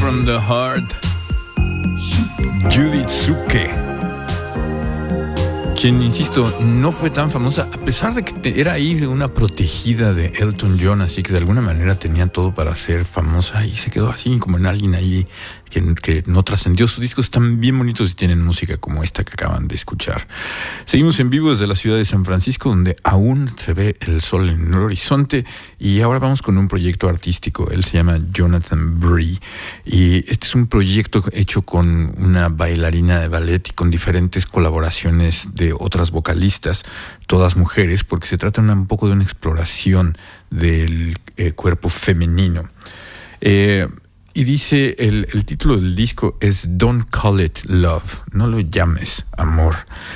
from the Heart, Judith Tsuke, quien, insisto, no fue tan famosa, a pesar de que era ahí una protegida de Elton John, así que de alguna manera tenía todo para ser famosa y se quedó así como en alguien ahí que no trascendió. Sus discos están bien bonitos y tienen música como esta que acaban de escuchar. Seguimos en vivo desde la ciudad de San Francisco, donde aún se ve el sol en el horizonte, y ahora vamos con un proyecto artístico. Él se llama Jonathan Bree y este es un proyecto hecho con una bailarina de ballet y con diferentes colaboraciones de otras vocalistas, todas mujeres, porque se trata un poco de una exploración del cuerpo femenino. Y dice, el título del disco es Don't Call It Love, no lo llames amor.